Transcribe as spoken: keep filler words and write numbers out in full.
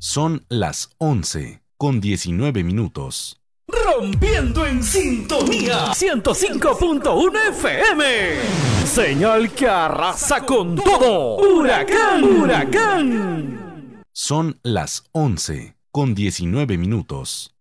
Son las once con diecinueve minutos. Rompiendo en sintonía ciento cinco punto uno F M. Señal que arrasa con todo. Huracán, huracán. Son las once con diecinueve minutos.